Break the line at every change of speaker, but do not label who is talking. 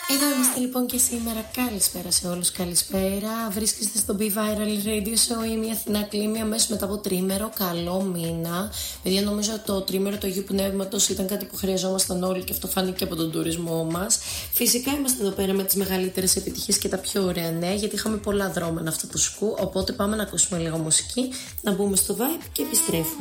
Εδώ είμαστε λοιπόν και σήμερα. Καλησπέρα σε όλους, καλησπέρα. Βρίσκεστε στο Be Viral Radio Show. Είμαι η Αθηνά Κλήμη, αμέσως μετά από τρίμερο. Καλό μήνα. Παιδιά, νομίζω ότι το τρίμερο του Αγίου Πνεύματος ήταν κάτι που χρειαζόμασταν όλοι και αυτό φάνηκε από τον τουρισμό μας. Φυσικά είμαστε εδώ πέρα με τις μεγαλύτερες επιτυχίες και τα πιο ωραία νέα, γιατί είχαμε πολλά δρόμενα αυτό το σκου. Οπότε πάμε να ακούσουμε λίγο μουσική, να μπούμε στο vibe και επιστρέφουμε.